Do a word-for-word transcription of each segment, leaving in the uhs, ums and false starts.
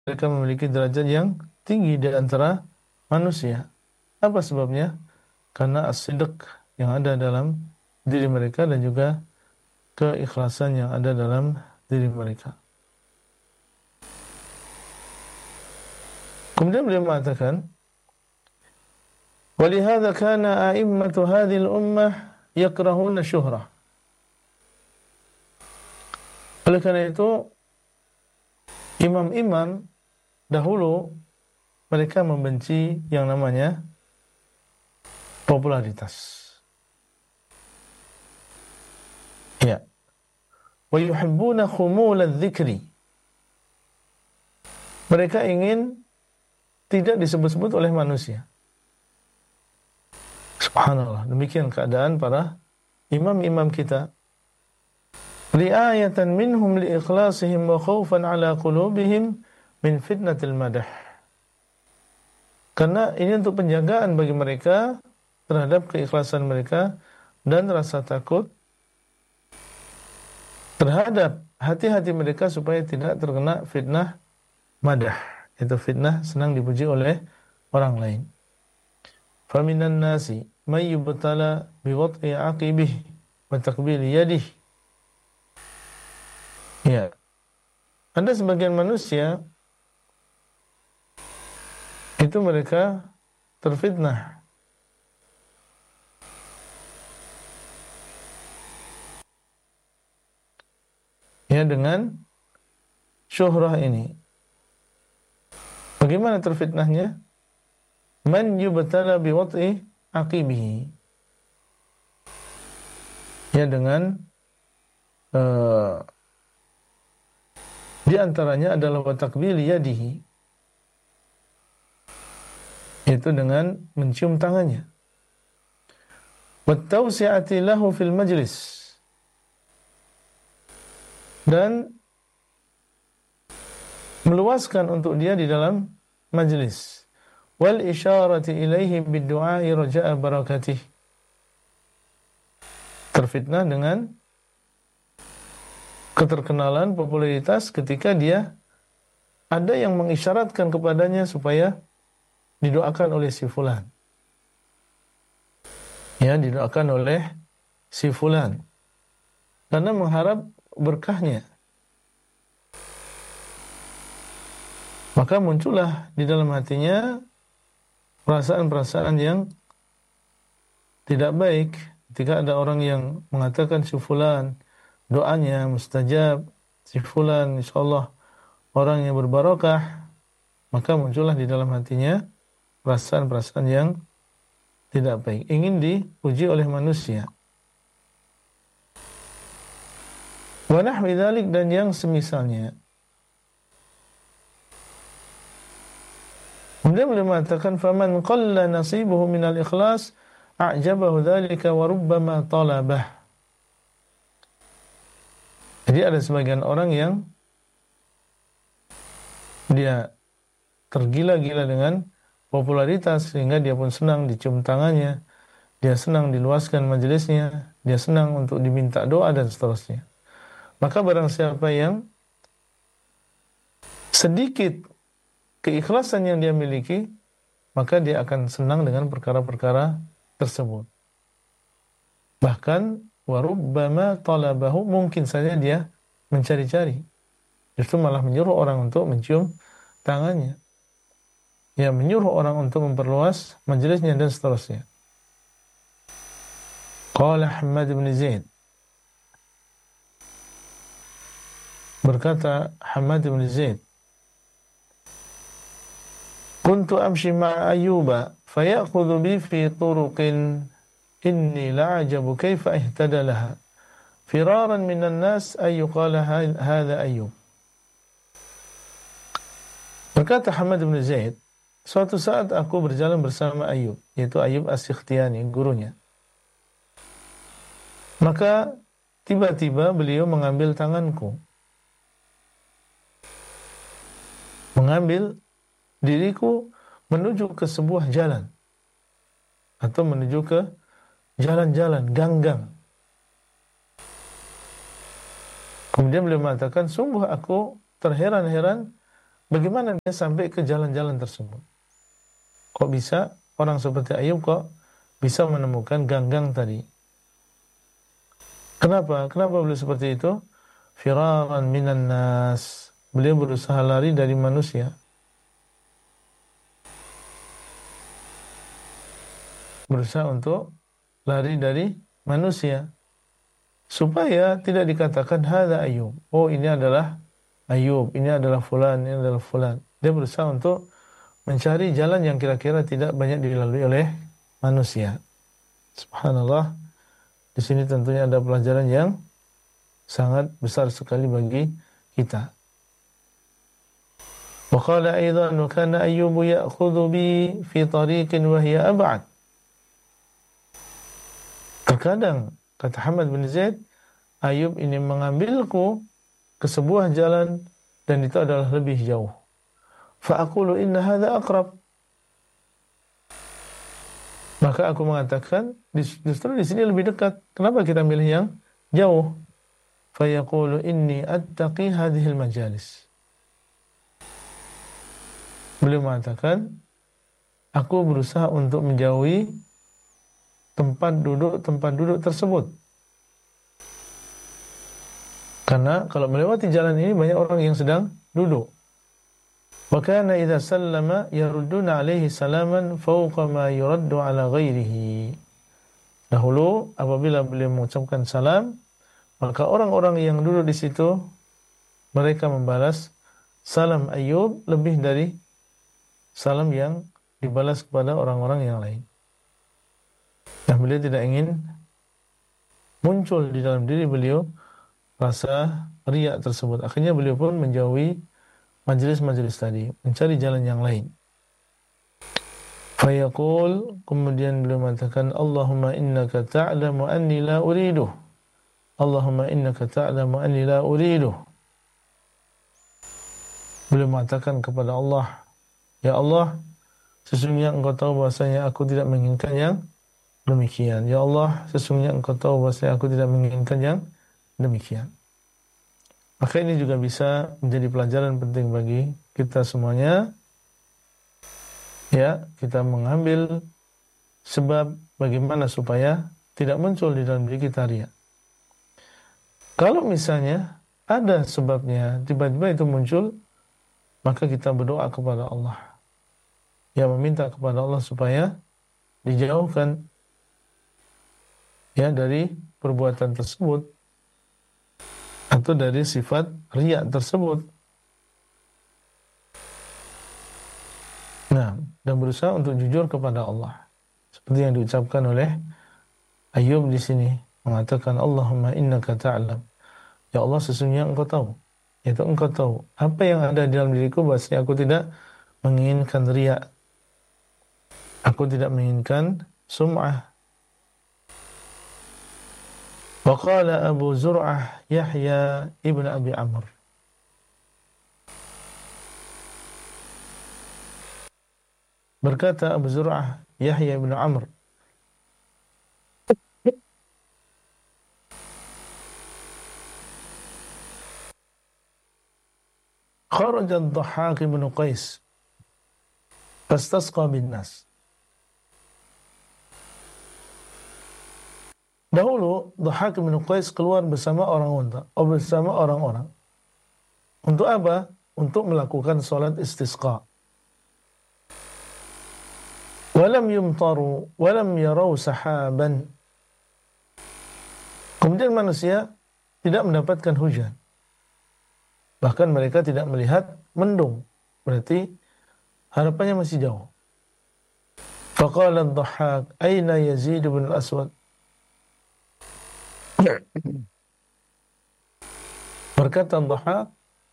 mereka memiliki derajat yang tinggi di antara manusia. Apa sebabnya? Karena as-sidq yang ada dalam diri mereka dan juga keikhlasan yang ada dalam diri mereka. Kemudian beliau mengatakan, "Walihada kana a'immatu hadhil ummah yakrahuna syuhrah." Oleh karena itu, imam-imam dahulu mereka membenci yang namanya popularitas. Ya. Wa yuhibbuna khumul adz-dzikri. Mereka ingin tidak disebut-sebut oleh manusia. Subhanallah, demikian keadaan para imam-imam kita. Ri'ayatan minhum liikhlasihim wa khaufan ala qulubihim min fitnatil madah. Karena ini untuk penjagaan bagi mereka terhadap keikhlasan mereka dan rasa takut terhadap hati-hati mereka supaya tidak terkena fitnah madah. Itu fitnah senang dipuji oleh orang lain. Faminan nasi may yubtala biwat'i aqibih wa taqbili yadih. Ya. Ada sebagian manusia itu mereka terfitnah ya dengan syuhrah ini. Bagaimana terfitnahnya? Man yubtala biwat'i aqibihi. Ya dengan uh, di antaranya adalah wa taqbili yadihi. Itu dengan mencium tangannya. Wa tawsi'ati lahu fil majlis. Dan meluaskan untuk dia di dalam majlis. Wal isyarati ilaihi bid-du'a'i raja'a barakatih. Terfitnah dengan keterkenalan, popularitas ketika dia ada yang mengisyaratkan kepadanya supaya didoakan oleh si fulan. Ya, didoakan oleh si fulan. Karena mengharap berkahnya. Maka muncullah di dalam hatinya perasaan-perasaan yang tidak baik ketika ada orang yang mengatakan si fulan doanya mustajab, si fulan insyaallah orang yang berbarokah, maka muncullah di dalam hatinya perasaan-perasaan yang tidak baik, ingin dipuji oleh manusia. Wa nahwi dzalik, dan yang semisalnya. Kemudian beliau mengatakan faman qalla nasibuhu minal ikhlas a'jabahu dzalika wa rubbama talabah. Jadi ada sebagian orang yang dia tergila-gila dengan popularitas sehingga dia pun senang dicium tangannya, dia senang diluaskan majelisnya, dia senang untuk diminta doa dan seterusnya. Maka barang siapa yang sedikit keikhlasan yang dia miliki, maka dia akan senang dengan perkara-perkara tersebut. Bahkan warubbama talabahu, mungkin saja dia mencari-cari, justru malah menyuruh orang untuk mencium tangannya, ya menyuruh orang untuk memperluas majelisnya dan seterusnya. Qala Ahmad bin Zaid, berkata Hamad bin Zaid, kuntu amshi ma'a Ayyuba fayakhudhu bi fi turuqin inni la'ajabu kaifa ihtada laha firaran minan nas ay yuqala hadha Ayyub. Berkata Hamad bin Zaid, suatu saat aku berjalan bersama Ayyub, yaitu Ayyub As-Sikhtiyani, gurunya. Maka tiba-tiba beliau mengambil tanganku, mengambil diriku menuju ke sebuah jalan atau menuju ke jalan-jalan, gang-gang. Kemudian beliau mengatakan, sungguh aku terheran-heran bagaimana dia sampai ke jalan-jalan tersebut? Kok bisa orang seperti Ayub kok bisa menemukan gang-gang tadi? Kenapa? Kenapa beliau seperti itu? Firaran minan nas. Beliau berusaha lari dari manusia. Berusaha untuk lari dari manusia. Supaya tidak dikatakan hadza Ayub. Oh, ini adalah Ayub, ini adalah fulan, ini adalah fulan. Dia berusaha untuk mencari jalan yang kira-kira tidak banyak dilalui oleh manusia. Subhanallah. Di sini tentunya ada pelajaran yang sangat besar sekali bagi kita. Wa qala aidan wa kana Ayyub ya'khudhu bi fi tariqin wa hiya ab'ad. Terkadang kata Hamad bin Zaid, Ayub ini mengambilku ke sebuah jalan dan itu adalah lebih jauh. Fa aqulu inna hadza aqrab. Maka aku mengatakan justru di sini lebih dekat. Kenapa kita milih yang jauh? Fa yaqulu inni attaqi hadhil majalis. Beliau mengatakan, aku berusaha untuk menjauhi tempat duduk tempat duduk tersebut. Karena kalau melewati jalan ini banyak orang yang sedang duduk. Wa kana idza sallama yarudduna alaihi salaman fawqa ma yuraddu ala ghairihi. Dahulu apabila beliau mengucapkan salam, maka orang-orang yang duduk di situ mereka membalas salam Ayub lebih dari salam yang dibalas kepada orang-orang yang lain. Dan beliau tidak ingin muncul di dalam diri beliau rasa riak tersebut. Akhirnya beliau pun menjauhi majelis-majelis tadi, mencari jalan yang lain. Fayaqul, kemudian beliau mengatakan, Allahumma innaka ta'lamu anni la uriduh. Allahumma innaka ta'lamu anni la uriduh. Beliau mengatakan kepada Allah, ya Allah, sesungguhnya engkau tahu bahasanya aku tidak menginginkan yang demikian. Ya Allah, sesungguhnya engkau tahu bahasanya aku tidak menginginkan yang demikian. Maka ini juga bisa menjadi pelajaran penting bagi kita semuanya. Ya, kita mengambil sebab bagaimana supaya tidak muncul di dalam diri kita riya. Kalau misalnya ada sebabnya, tiba-tiba itu muncul, maka kita berdoa kepada Allah. Ya, meminta kepada Allah supaya dijauhkan ya dari perbuatan tersebut atau dari sifat riya tersebut. Nah, dan berusaha untuk jujur kepada Allah. Seperti yang diucapkan oleh Ayub di sini, mengatakan Allahumma innaka ta'lam. Ya Allah, sesungguhnya engkau tahu. Yaitu engkau tahu apa yang ada di dalam diriku, bahwasanya aku tidak menginginkan riya. Aku tidak menginginkan sum'ah. Wa qala Abu Zur'ah Yahya ibn Abi Amr. Berkata Abu Zur'ah Yahya ibn Amr, kharaja ad-Dhahhak ibn Qais fastasqa bin nas. Dahulu Dhahhak bin Qais keluar bersama orang unta, oh bersama orang-orang. Untuk apa? Untuk melakukan salat istisqa. Walam yumtaru, walam yarau sahaban. Kemudian manusia tidak mendapatkan hujan. Bahkan mereka tidak melihat mendung. Berarti harapannya masih jauh. Faqala ad-Dhahhak, aina Yazid bin al-Aswad? Berkata Dhahhak,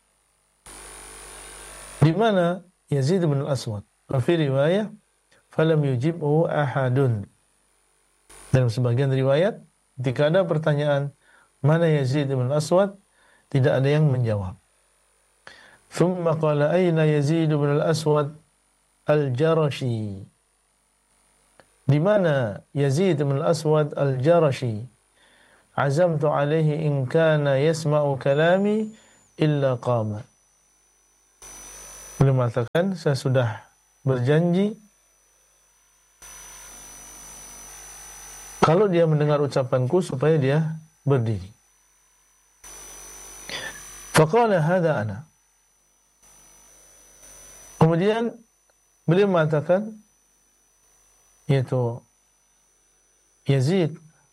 di mana Yazid bin al-Aswad? Fi riwayah, falam yujibhu ahadun. Dalam sebagian riwayat, ketika ada pertanyaan, mana Yazid bin al-Aswad? Tidak ada yang menjawab. Thumma qala ayna Yazid bin al-Aswad al-Jarashi? Di mana Yazid bin al-Aswad al-Jarashi? Azamtu alaihi in kana yasma'u kalami illa qama. Beliau mengatakan, saya sudah berjanji kalau dia mendengar ucapanku supaya dia berdiri. Faqala hadha ana. Kemudian beliau mengatakan, yaitu Yazid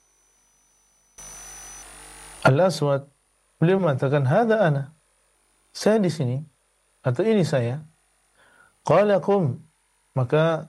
Al-Aswad, beliau mengatakan, hadha ana, saya di sini, atau ini saya. Qala qum, maka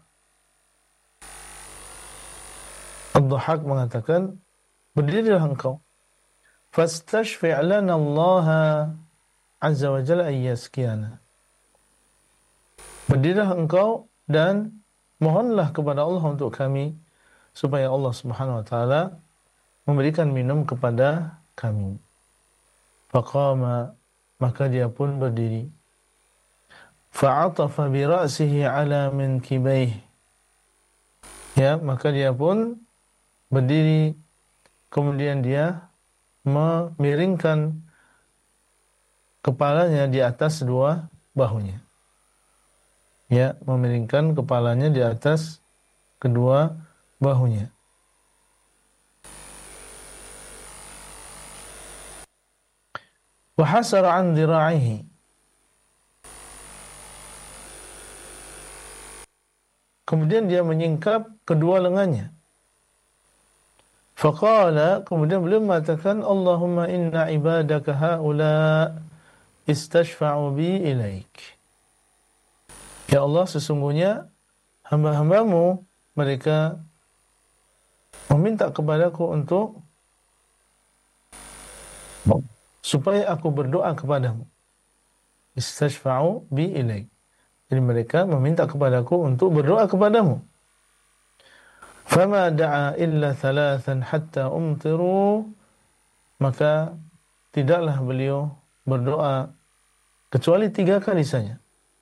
Ad-Dhahhak mengatakan, berdirilah engkau. Fastashfi' lana Allah azza wa jalla ayyaskiyana. Berdirilah engkau dan mohonlah kepada Allah untuk kami supaya Allah Subhanahu wa taala memberikan minum kepada kami. Faqama, maka dia pun berdiri. Fa'atafa bi ra'sihi 'ala minkibayhi. Ya, maka dia pun berdiri, kemudian dia memiringkan kepalanya di atas dua bahunya. Ya, memiringkan kepalanya di atas kedua bahunya. Wa hasara an dhira'ihi. Kemudian dia menyingkap kedua lengannya. Faqala, kemudian beliau mengatakan, Allahumma inna ibadaka haula istashfa'u bi ilaik. Ya Allah, sesungguhnya hamba-hambamu mereka meminta kepadaku untuk supaya aku berdoa kepadamu. Istashfa'u bi ilaik. Jadi mereka meminta kepadaku untuk berdoa kepadamu. Fama da'a illa thalathan hatta umtiru, maka tidaklah beliau berdoa kecuali tiga kali saja.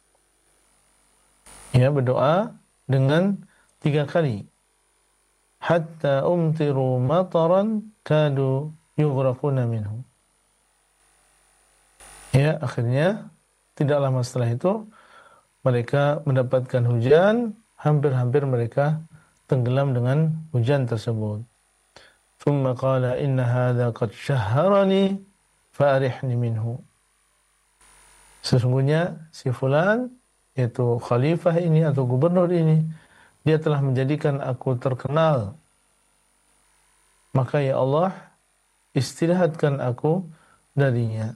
Ya, berdoa dengan tiga kali. Hatta umtiru mataran kadu yughraquna minhu. Ya, akhirnya tidak lama setelah itu mereka mendapatkan hujan, hampir-hampir mereka tenggelam dengan hujan tersebut. Thumma qala inna hadha qad syahharani fa'arihni minhu. Sesungguhnya si fulan, yaitu khalifah ini atau gubernur ini, dia telah menjadikan aku terkenal. Maka ya Allah, istirahatkan aku darinya.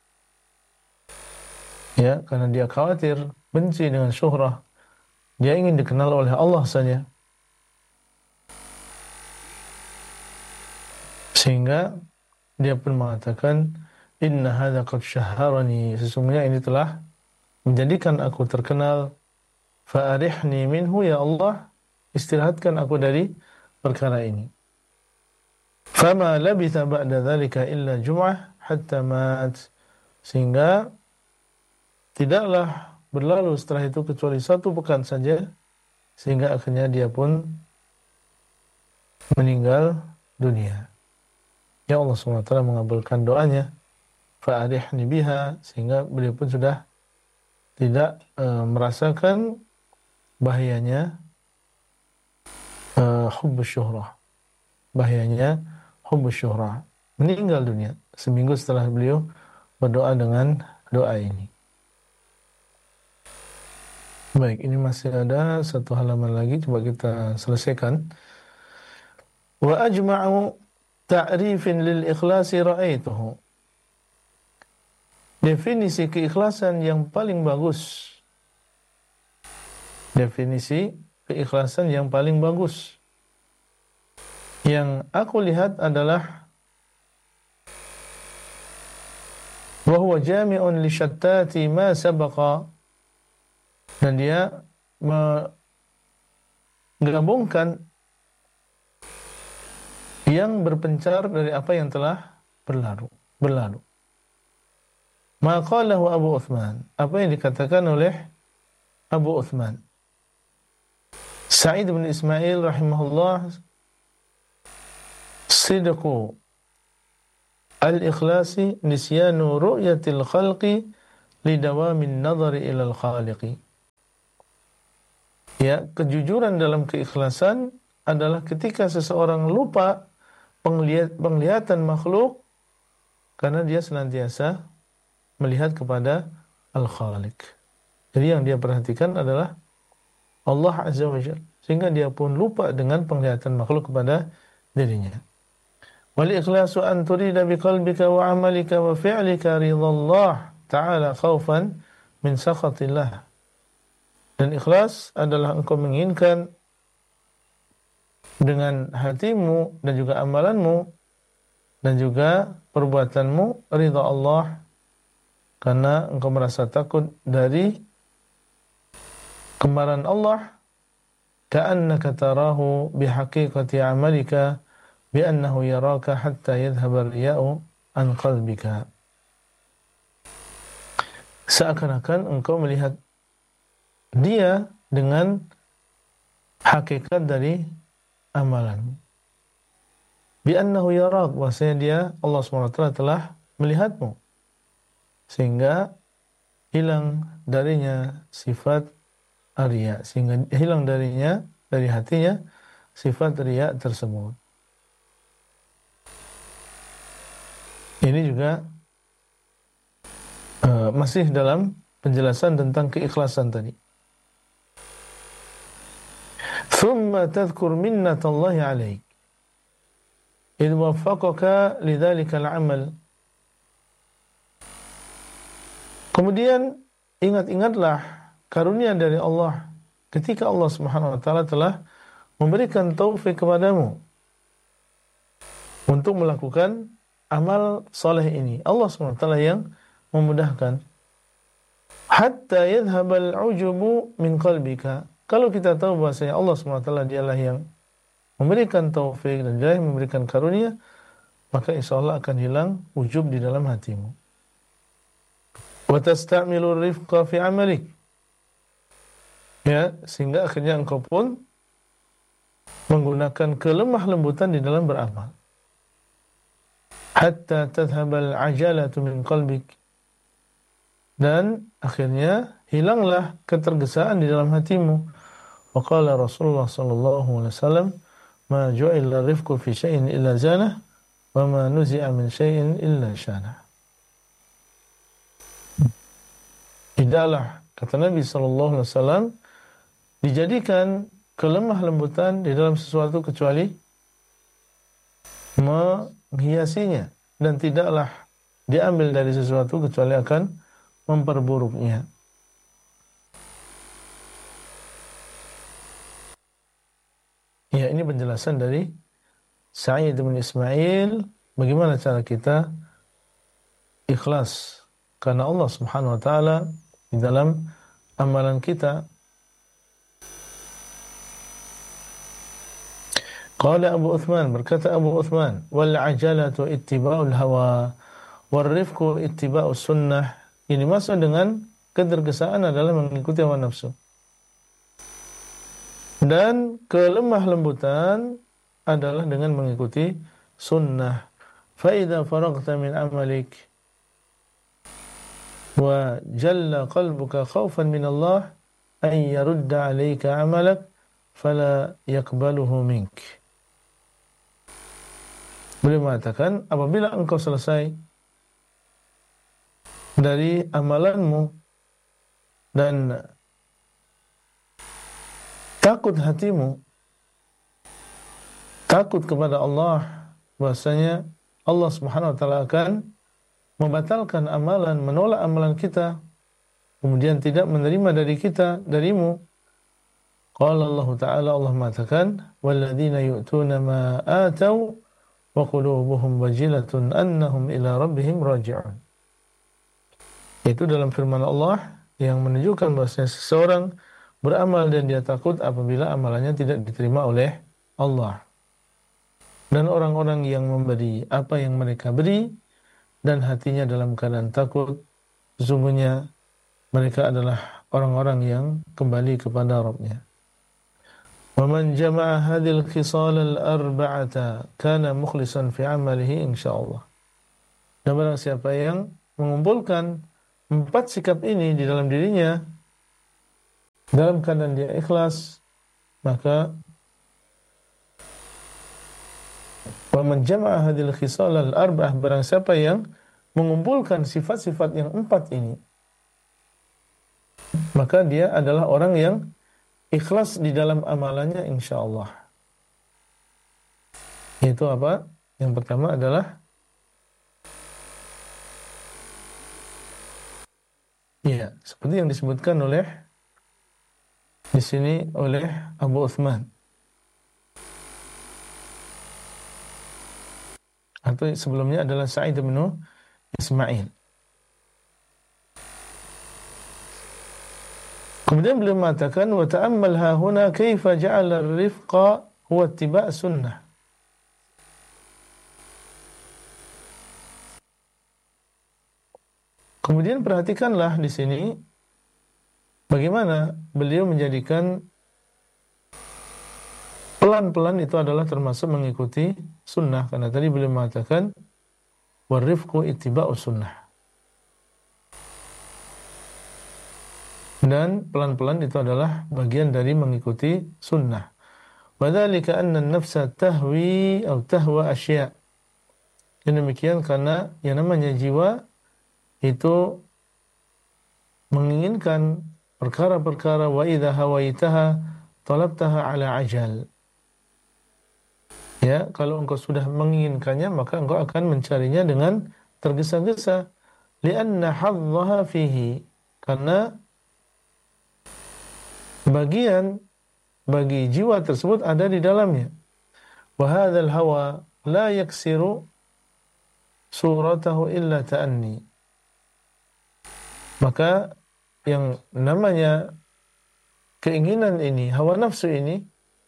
Ya, karena dia khawatir, benci dengan syuhrah. Dia ingin dikenal oleh Allah saja. Sehingga dia pun mengatakan, inna hadza qad syahharani, sesungguhnya ini telah menjadikan aku terkenal. Fa'arihni minhu, ya Allah, istirahatkan aku dari perkara ini. Fama labitha ba'da dzalika illa jum'ah hatta mat. Sehingga tidaklah berlalu setelah itu kecuali satu pekan saja, sehingga akhirnya dia pun meninggal dunia. Ya Allah subhanahu wa taala mengabulkan doanya, fa'arihni biha, sehingga beliau pun sudah tidak e, merasakan bahayanya e, hubbus syuhrah, bahayanya hubbus syuhrah, meninggal dunia seminggu setelah beliau berdoa dengan doa ini. Baik, ini masih ada satu halaman lagi, coba kita selesaikan. Wa ajma'u ta'rifin lil ikhlasi ra'aituhu. Definisi keikhlasan yang paling bagus. Definisi keikhlasan yang paling bagus yang aku lihat adalah wa huwa jami'un li syattati ma sabaqa, dan dia menggabungkan yang berpencar dari apa yang telah berlalu. berlalu. Maqalahu Abu Uthman, apa yang dikatakan oleh Abu Uthman. Sa'id bin Ismail rahimahullah, sidqu al-ikhlasi nisyanu ru'yatil khalqi lidawamin nadhari ilal khaliqi. Ya, kejujuran dalam keikhlasan adalah ketika seseorang lupa penglihat, penglihatan makhluk karena dia senantiasa melihat kepada Al-Khaliq. Jadi yang dia perhatikan adalah Allah Azza wa Jalla, sehingga dia pun lupa dengan penglihatan makhluk kepada dirinya. Wal ikhlasu an turida biqalbika wa amalika wa fi'lika ridallah ta'ala khaufan min sakhatillah. Dan ikhlas adalah engkau menginginkan dengan hatimu dan juga amalanmu dan juga perbuatanmu ridha Allah, karena engkau merasa takut dari kemarahan Allah, ka'annaka tarahu bihaqiqati amalika bi'annahu yaraka hatta yadhhab ar-riya'u an qalbika. Seakan-akan engkau melihat dia dengan hakikat dari amalan. Bi'annahu yarak, bahwasanya dia, Allah subhanahu wa taala, telah melihatmu, sehingga hilang darinya sifat riya, sehingga hilang darinya, dari hatinya, sifat riya tersebut. Ini juga uh, masih dalam penjelasan tentang keikhlasan tadi. ثم تذكر منة الله عليك إذ وفقك لذلك العمل. Kemudian ingat-ingatlah karunia dari Allah ketika Allah Subhanahu wa taala telah memberikan taufik kepadamu untuk melakukan amal saleh ini. Allah Subhanahu wa taala yang memudahkan. Hatta yadhhabal ujubu min qalbika. Kalau kita tahu bahwasanya Allah subhanahu wa taala dialah yang memberikan taufik dan dia yang memberikan karunia, maka insyaallah akan hilang ujub di dalam hatimu. Wa tasta'milu rifqa fi 'amalik. Ya, sehingga akhirnya engkau pun menggunakan kelemah lembutan di dalam beramal. Hatta tadhhabal 'ajalatu min qalbik. Dan akhirnya hilanglah ketergesaan di dalam hatimu. Wa qala Rasulullah sallallahu alaihi wasallam, ma ju'ila rifqu fi syai'in illa zanah wa ma nuzi'a min syai'in illa syanah. Tidaklah, kata Nabi sallallahu alaihi wasallam, dijadikan kelemah lembutan di dalam sesuatu kecuali menghiasinya, dan tidaklah diambil dari sesuatu kecuali akan memperburuknya. Ya, ini penjelasan dari Sa'id bin Ismail bagaimana cara kita ikhlas karena Allah Subhanahu wa taala di dalam amalan kita. Qala Abu Uthman, berkata Abu Uthman, wal ajalatu ittiba'ul hawa wal rifqu ittiba'us sunnah. Ini maksud dengan ketergesaan adalah mengikuti hawa nafsu. Dan kelemah lembutan adalah dengan mengikuti sunnah. Fa idza faragta min amalik wa jalla qalbuka khaufan min Allah an yarudda 'alayka 'amalak fala yaqbaluhu mink. Beliau mengatakan, apabila engkau selesai dari amalanmu dan takut hatimu, takut kepada Allah, bahwasanya Allah Subhanahu wa taala akan membatalkan amalan, menolak amalan kita, kemudian tidak menerima dari kita, darimu. Qala Allah Ta'ala, Allah mengatakan, walladzina yu'tuna ma atau wa qulubuhum wajilatun annahum ila rabbihim raji'un. Itu dalam firman Allah yang menunjukkan bahwasanya seseorang beramal dan dia takut apabila amalannya tidak diterima oleh Allah. Dan orang-orang yang memberi apa yang mereka beri dan hatinya dalam keadaan takut, sesungguhnya mereka adalah orang-orang yang kembali kepada Rabb-Nya. Wa man jama'a hadhil khisal al-arba'ata kana mukhlishan fi 'amalihi insyaallah. Dan barang siapa yang mengumpulkan empat sikap ini di dalam dirinya, dalam keadaan dia ikhlas, maka wa man jama'a hadhil khisal al-arba'ah, barang siapa yang mengumpulkan sifat-sifat yang empat ini, maka dia adalah orang yang ikhlas di dalam amalannya insyaallah. Yaitu apa? Yang pertama adalah ya, seperti yang disebutkan oleh di sini oleh Abu Uthman, atau sebelumnya adalah Sa'id bin Ismail. Kemudian beliau mengatakan wa ta'ammal ha huna kaifa ja'ala ar-rifqa huwa ittiba' sunnah. Kemudian perhatikanlah di sini bagaimana beliau menjadikan pelan-pelan itu adalah termasuk mengikuti sunnah, karena tadi beliau mengatakan warifqu ittiba'us sunnah, dan pelan-pelan itu adalah bagian dari mengikuti sunnah. Wadzalika anna an-nafsa tahwi atau tahwa asya'. Yang demikian karena yang namanya jiwa itu menginginkan perkara-perkara, wa idza hawaitaha talabtaha ala ajal. Ya, kalau engkau sudah menginginkannya, maka engkau akan mencarinya dengan tergesa-gesa. Lianna hadzaha fihi, karena bagian bagi jiwa tersebut ada di dalamnya. Wa hadzal hawa la yaksiru suratahu illa ta'anni. Maka yang namanya keinginan ini, hawa nafsu ini,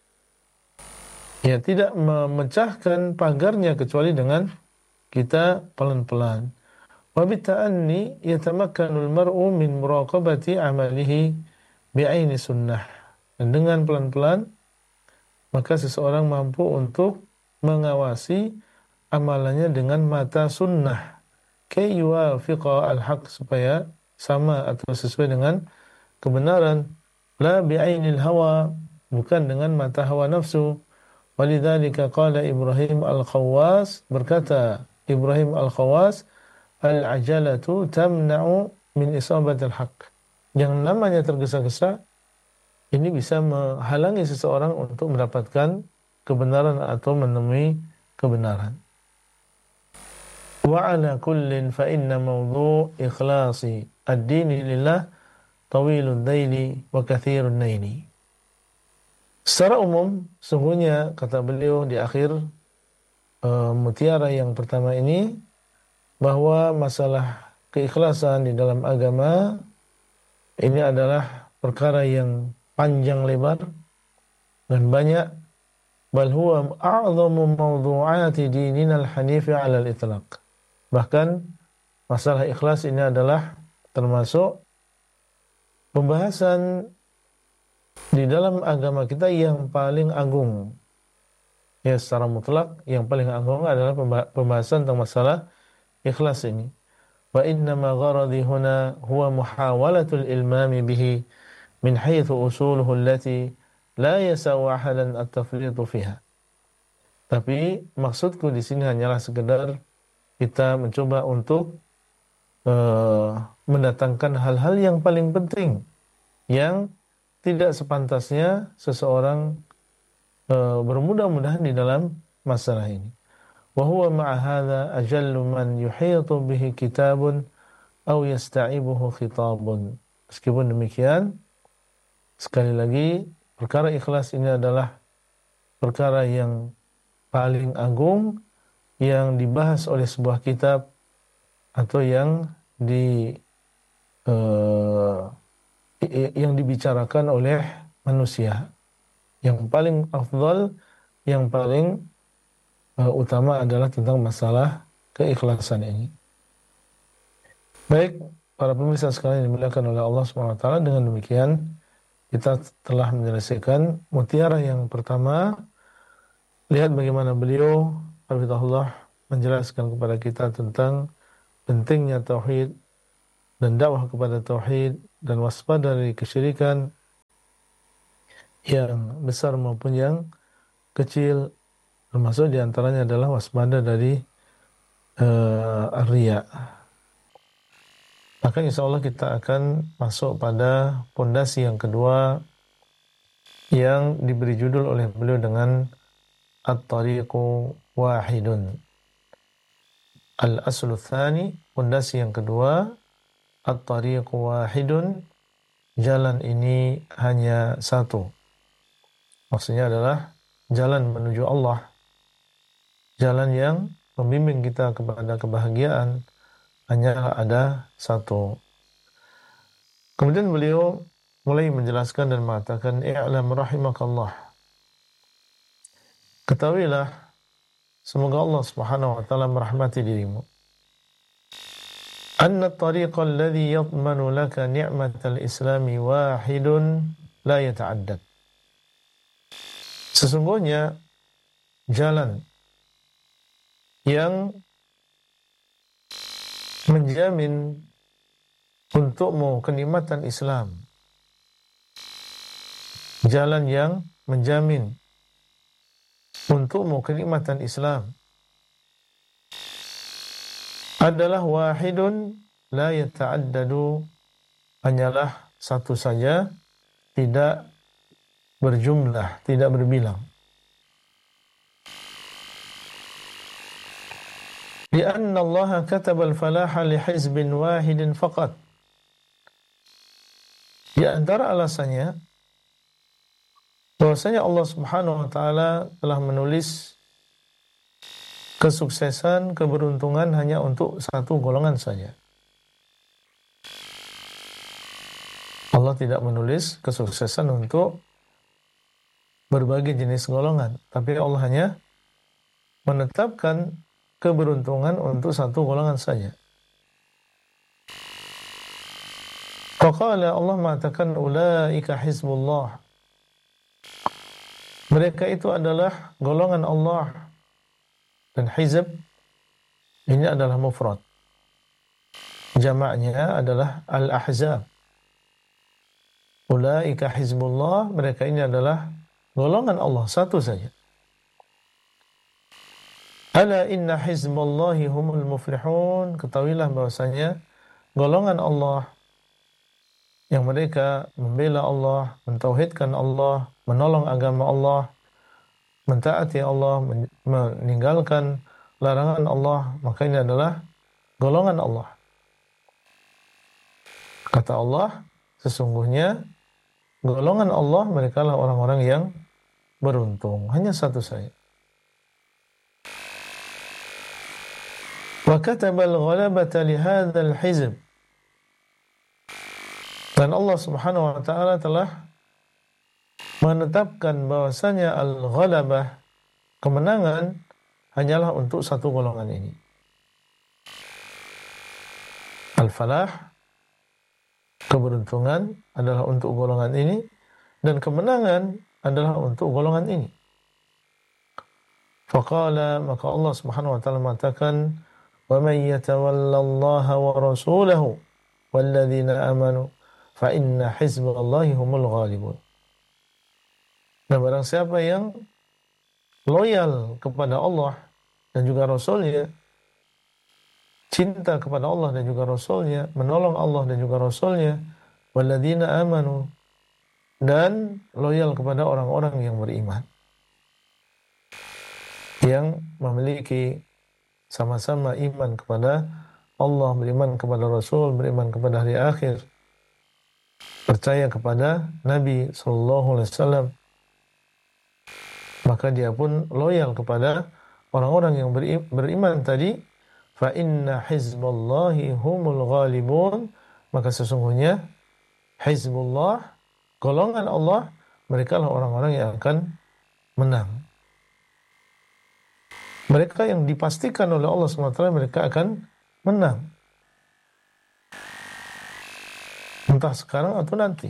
ya tidak memecahkan pagarnya kecuali dengan kita pelan-pelan. Wa bitta'anni yatamakkanul mar'u min muraqabati amalihi bi'aini sunnah. Dan dengan pelan-pelan maka seseorang mampu untuk mengawasi amalannya dengan mata sunnah. Kay yuwafiqa al-haq, supaya sama atau sesuai dengan kebenaran. La bi'ainil hawa, bukan dengan mata hawa nafsu. Walidzalika qala Ibrahim al-Khawwas, berkata Ibrahim al-Khawwas, al-ajalatu tamna'u min isabatil haqq. Yang namanya tergesa-gesa ini bisa menghalangi seseorang untuk mendapatkan kebenaran atau menemui kebenaran. Wa ala kullin fa inna mawdu' ikhlasi ad-dini lillah tawilud daili wa kathirun naini. Secara umum, sungguhnya kata beliau di akhir uh, mutiara yang pertama ini, bahwa masalah keikhlasan di dalam agama ini adalah perkara yang panjang lebar dan banyak. Bal huwa a'zamu mawdu'ati dinina al-hanifi 'ala al-itlaq. Bahkan masalah ikhlas ini adalah termasuk pembahasan di dalam agama kita yang paling agung. Ya, secara mutlak yang paling agung adalah pembahasan tentang masalah ikhlas ini. Wa inna ma gharadi huna huwa muhawalatul ilmami bihi min haythu usuluhu allati la yasau ahadan at-tafritu fiha. Tapi maksudku di sini hanyalah sekedar kita mencoba untuk uh, mendatangkan hal-hal yang paling penting yang tidak sepantasnya seseorang uh, bermudah-mudahan di dalam masalah ini. Wa huwa ma'a hadza ajallu man yuhitu bihi kitabun aw yasta'ibuhu khitabun. Meskipun demikian, sekali lagi perkara ikhlas ini adalah perkara yang paling agung yang dibahas oleh sebuah kitab atau yang di uh, yang dibicarakan oleh manusia. Yang paling afdal, yang paling uh, utama adalah tentang masalah keikhlasan ini. Baik, para pemirsa sekalian yang dimuliakan oleh Allah subhanahu wa taala, dengan demikian kita telah menyelesaikan mutiara yang pertama. Lihat bagaimana beliau hafizahullah menjelaskan kepada kita tentang pentingnya tauhid dan dakwah kepada tauhid dan waspada dari kesyirikan yang besar maupun yang kecil, termasuk diantaranya adalah waspada dari uh, riya. Maka insya Allah kita akan masuk pada pondasi yang kedua yang diberi judul oleh beliau dengan At-Tariqu Wahidun. Al-Aslu Tsani, pondasi yang kedua, At-Tariqu Wahidun, jalan ini hanya satu. Maksudnya adalah jalan menuju Allah, jalan yang membimbing kita kepada kebahagiaan hanyalah ada satu. Kemudian beliau mulai menjelaskan dan mengatakan, i'lam rahimakallah, ketahuilah semoga Allah Subhanahu wa taala merahmati dirimu, anna at-tariqa alladhi yadmanu laka ni'matal islami wahidun la yata'addad. Sesungguhnya jalan yang menjamin untukmu kenikmatan Islam, jalan yang menjamin untukmu kenikmatan Islam adalah wahidun la yata'addadu, hanyalah satu saja, tidak berjumlah, tidak berbilang. Lianna Allah kataba al-falaha li hizbin wahidin faqat. Di antara alasannya bahwasanya Allah Subhanahu wa taala telah menulis kesuksesan, keberuntungan hanya untuk satu golongan saja. Allah tidak menulis kesuksesan untuk berbagai jenis golongan, tapi Allah hanya menetapkan keberuntungan untuk satu golongan saja. Faqala, Allah mengatakan, ulaika hizbullah, mereka itu adalah golongan Allah. Dan hizb ini adalah mufrad, jamaknya adalah al-ahzab. Ulaika hizbullah, mereka ini adalah golongan Allah, satu saja. Ala inna hizballahi humul muflihun, ketahuilah bahwasanya golongan Allah yang mereka membela Allah, mentauhidkan Allah, menolong agama Allah, mentaati Allah, meninggalkan larangan Allah, maka ini adalah golongan Allah. Kata Allah, sesungguhnya golongan Allah mereka lah orang-orang yang beruntung, hanya satu saja. Wa katabal ghalabata li hadzal hizb, dan Allah Subhanahu wa taala telah menetapkan bahwasanya al-ghalabah, kemenangan, hanyalah untuk satu golongan ini. Al-falah, keberuntungan, adalah untuk golongan ini, dan kemenangan adalah untuk golongan ini. Faqala, maka Allah Subhanahu wa taala mengatakan, wa may yatawallallaha wa rasulahu walladzina amanu fa inna hizballahi humul ghalibun. Dan barang siapa yang loyal kepada Allah dan juga Rasulnya, cinta kepada Allah dan juga Rasulnya, menolong Allah dan juga Rasulnya, walladzina amanu, dan loyal kepada orang-orang yang beriman, yang memiliki sama-sama iman kepada Allah, beriman kepada Rasul, beriman kepada hari akhir, percaya kepada Nabi sallallahu alaihi wasallam, maka dia pun loyal kepada orang-orang yang beriman tadi. Fa inna hizballahi humul ghalibun, maka sesungguhnya hizbullah, golongan Allah, mereka lah orang-orang yang akan menang. Mereka yang dipastikan oleh Allah subhanahu wa taala mereka akan menang, entah sekarang atau nanti.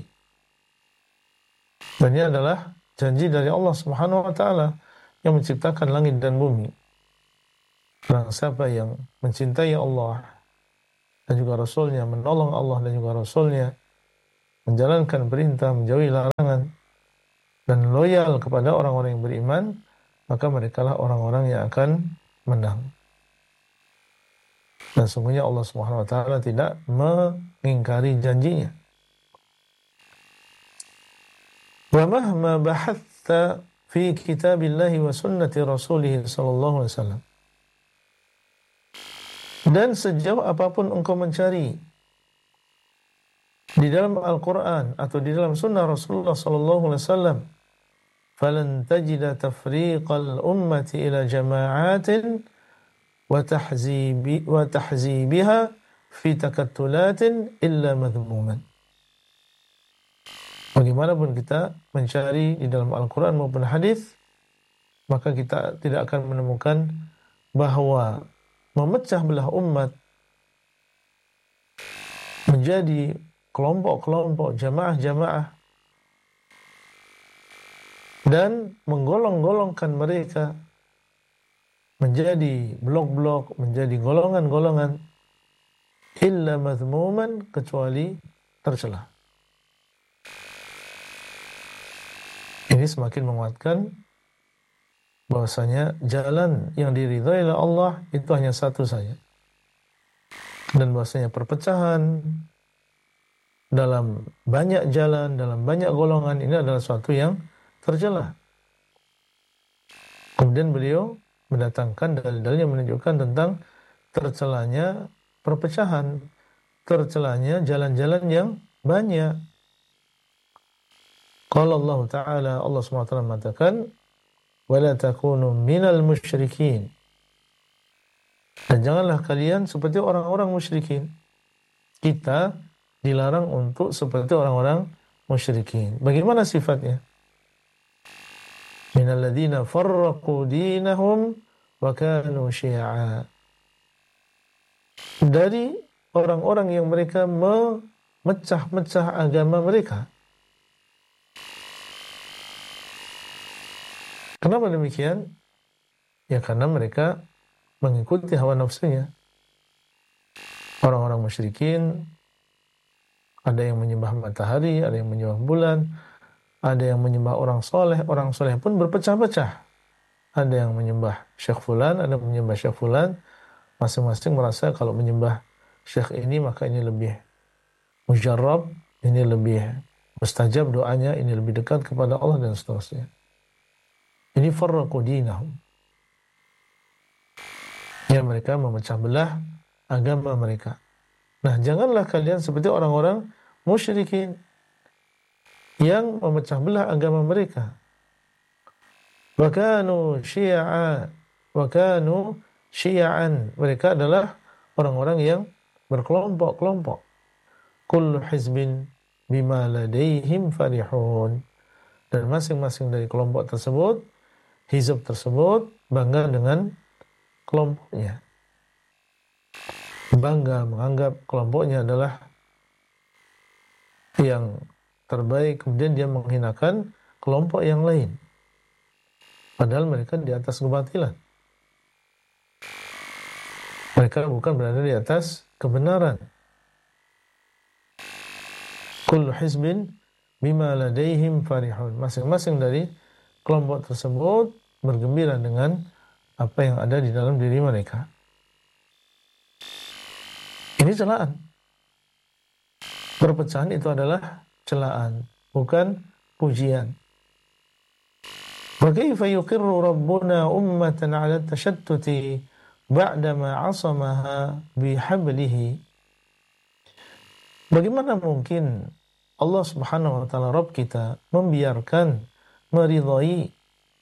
Dan ini adalah janji dari Allah Subhanahu wa taala yang menciptakan langit dan bumi. Barang siapa yang mencintai Allah dan juga Rasulnya, menolong Allah dan juga Rasulnya, menjalankan perintah, menjauhi larangan, dan loyal kepada orang-orang yang beriman, maka merekalah orang-orang yang akan menang. Dan sungguhnya Allah Subhanahu wa taala tidak mengingkari janjinya. Wa mahma bahatta fi kitabillahi wa sunnati rasulih sallallahu alaihi wasallam. Dan sejauh apapun engkau mencari di dalam Al-Quran atau di dalam sunnah Rasulullah sallallahu alaihi wasallam, falan tajida tafriqal ummati ila jama'atin wa tahzibi wa tahzibiha fi takattulatin illa madhmuman. Bagaimanapun kita mencari di dalam Al-Quran maupun hadis, maka kita tidak akan menemukan bahwa memecah belah umat menjadi kelompok-kelompok, jamaah-jamaah, dan menggolong-golongkan mereka menjadi blok-blok, menjadi golongan-golongan, illa madhmuman, kecuali tercela. Ini semakin menguatkan bahwasanya jalan yang diridhai oleh Allah itu hanya satu saja. Dan bahwasanya perpecahan dalam banyak jalan, dalam banyak golongan ini adalah suatu yang tercela. Kemudian beliau mendatangkan dalil-dalil yang menunjukkan tentang tercelanya perpecahan, tercelanya jalan-jalan yang banyak. Qala Allah Ta'ala, Allah subhanahu wa taala mengatakan, وَلَا تَكُونُوا مِنَ الْمُشْرِكِينَ. Dan janganlah kalian seperti orang-orang musyrikin. Kita dilarang untuk seperti orang-orang musyrikin. Bagaimana sifatnya? مِنَ الَّذِينَ فَرَّقُوا دِينَهُمْ وَكَانُوا شِيَعًا. Dari orang-orang yang mereka memecah-mecah agama mereka. Kenapa demikian? Ya karena mereka mengikuti hawa nafsunya. Orang-orang musyrikin, ada yang menyembah matahari, ada yang menyembah bulan, ada yang menyembah orang soleh, orang soleh pun berpecah-pecah. Ada yang menyembah Syekh Fulan, ada yang menyembah Syekh Fulan, masing-masing merasa kalau menyembah Syekh ini maka ini lebih mujarrab, ini lebih mustajab doanya, ini lebih dekat kepada Allah dan seterusnya. Ini farraqu dinahum. Ya, mereka memecah belah agama mereka. Nah, janganlah kalian seperti orang-orang musyrikin yang memecah belah agama mereka. Wa kanu syi'a, wa kanu syi'an. Mereka adalah orang-orang yang berkelompok-kelompok. Kullu hizbin bima ladaihim farihun. Dan masing-masing dari kelompok tersebut, hizb tersebut bangga dengan kelompoknya. Bangga menganggap kelompoknya adalah yang terbaik, kemudian dia menghinakan kelompok yang lain. Padahal mereka di atas kebatilan. Mereka bukan berada di atas kebenaran. Kullu hizbin bima ladaihim farihun. Masing-masing dari kelompok tersebut bergembira dengan apa yang ada di dalam diri mereka. Ini celaan. Perpecahan itu adalah celaan, bukan pujian. Wa kaifa yuqirru rabbuna ummatan 'ala tashattuti ba'dama 'asamaha bihablihi. Bagaimana mungkin Allah Subhanahu wa taala Rabb kita membiarkan, meridhai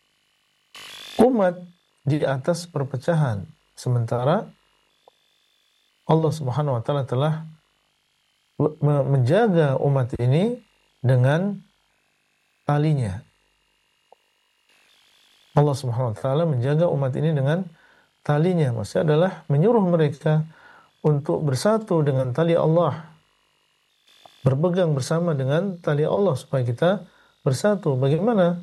umat di atas perpecahan, sementara Allah Subhanahu wa taala telah menjaga umat ini dengan talinya. Allah Subhanahu wa taala menjaga umat ini dengan talinya. Maksudnya adalah menyuruh mereka untuk bersatu dengan tali Allah, berpegang bersama dengan tali Allah supaya kita bersatu. Bagaimana?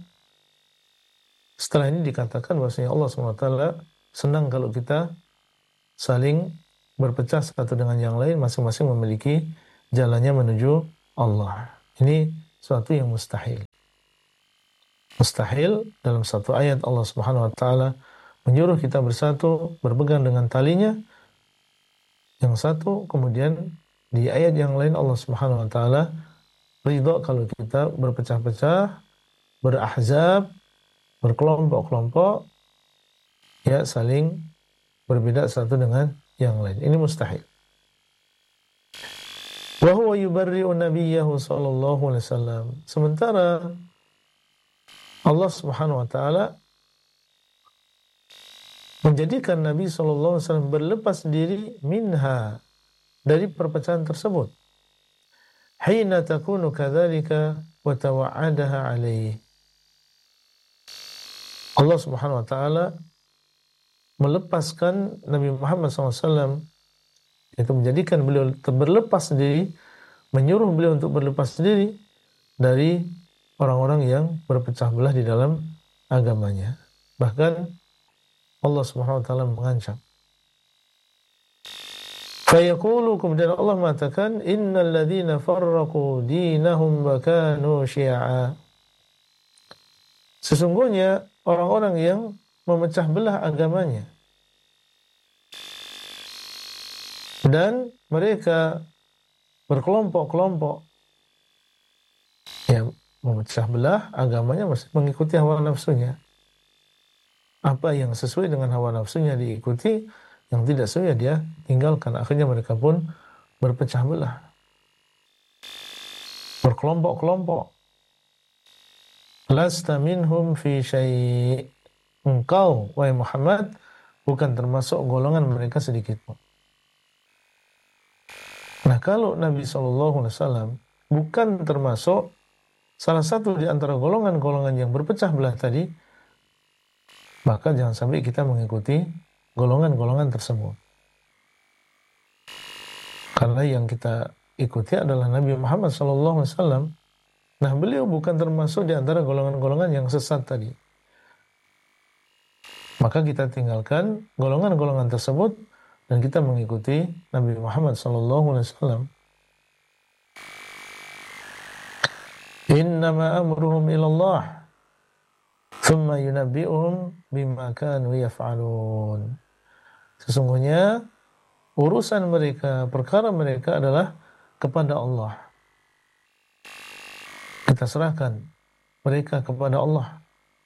Setelah ini dikatakan bahwasanya Allah subhanahu wa taala senang kalau kita saling berpecah satu dengan yang lain, masing-masing memiliki jalannya menuju Allah. Ini suatu yang mustahil. Mustahil dalam satu ayat Allah Subhanahu wa taala menyuruh kita bersatu, berpegang dengan talinya yang satu, kemudian di ayat yang lain Allah Subhanahu wa taala ridha kalau kita berpecah-pecah, berahzab, berkelompok-kelompok, ya saling berbeda satu dengan yang lain. Ini mustahil. Wa huwa yubarri'u nabiyyahu sallallahu alaihi wasallam. Sementara Allah Subhanahu wa taala menjadikan Nabi sallallahu alaihi wasallam berlepas diri minha, dari perpecahan tersebut. Hina takunu kadzalika wa tawa'adaha alaihi. Allah Subhanahu wa taala melepaskan Nabi Muhammad sallallahu alaihi wasallam, itu menjadikan beliau berlepas diri, menyuruh beliau untuk berlepas diri dari orang-orang yang berpecah belah di dalam agamanya. Bahkan Allah Subhanahu wa taala mengancam. Fayaqulu, kemudian Allah mengatakan, innal ladzina farraqu dinahum wa kanu syi'a. Sesungguhnya orang-orang yang memecah belah agamanya dan mereka berkelompok-kelompok, yang memecah belah agamanya mesti mengikuti hawa nafsunya. Apa yang sesuai dengan hawa nafsunya diikuti, yang tidak sesuai dia tinggalkan. Akhirnya mereka pun berpecah belah, berkelompok-kelompok. Lasta minhum fi syai'. Engkau, wahai Muhammad, bukan termasuk golongan mereka sedikit pun. Nah, kalau Nabi shallallahu alaihi wasallam bukan termasuk salah satu di antara golongan-golongan yang berpecah belah tadi, maka jangan sampai kita mengikuti golongan-golongan tersebut. Karena yang kita ikuti adalah Nabi Muhammad shallallahu alaihi wasallam. Nah, beliau bukan termasuk di antara golongan-golongan yang sesat tadi. Maka kita tinggalkan golongan-golongan tersebut dan kita mengikuti Nabi Muhammad shallallahu alaihi wasallam. Innama amruhum ilallah thumma yunabbi'uhum bima kanu yaf'alun. Sesungguhnya urusan mereka, perkara mereka adalah kepada Allah. Kita serahkan mereka kepada Allah.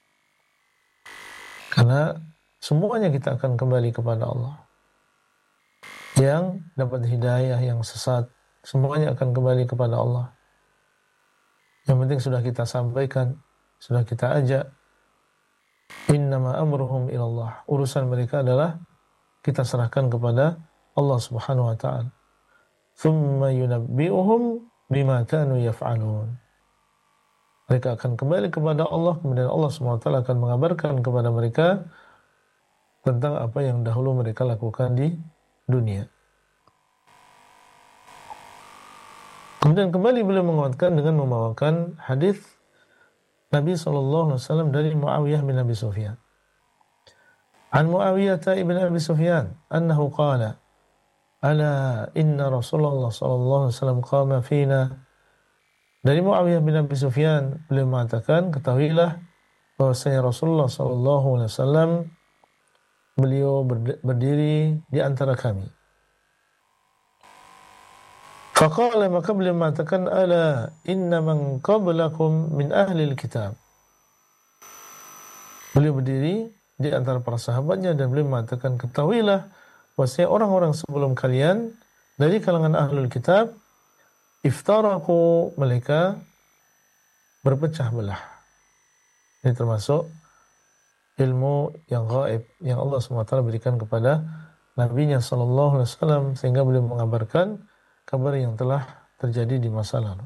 Karena semuanya kita akan kembali kepada Allah. Yang dapat hidayah, yang sesat, semuanya akan kembali kepada Allah. Yang penting sudah kita sampaikan, sudah kita ajak. Innama amruhum ilallah. Urusan mereka adalah kita serahkan kepada Allah Subhanahu wa taala. Thumma yunabbi'uhum bima kanu yaf'alun. Mereka akan kembali kepada Allah, kemudian Allah subhanahu wa taala akan mengabarkan kepada mereka tentang apa yang dahulu mereka lakukan di dunia. Kemudian kembali beliau menguatkan dengan membawakan hadis Nabi sallallahu alaihi wasallam dari Muawiyah bin Abi Sufyan. An Muawiyah ibn Abi Sufyan annahu qala, ala inna Rasulullah sallallahu alaihi wasallam qama fina. Dari Muawiyah bin Abi Sufyan, beliau mengatakan, ketahuilah bahwasanya Rasulullah sallallahu alaihi wasallam beliau berdiri di antara kami. Faqala, maka beliau mengatakan, ala inna man qablakum min ahli kitab. Beliau berdiri di antara para sahabatnya dan beliau mengatakan, ketahuilah bahwasanya orang-orang sebelum kalian dari kalangan ahlul kitab iftaraku, mereka berpecah belah. Ini termasuk ilmu yang gaib yang Allah subhanahu wa taala berikan kepada Nabi-Nya sallallahu alaihi wasallam sehingga beliau mengabarkan kabar yang telah terjadi di masa lalu.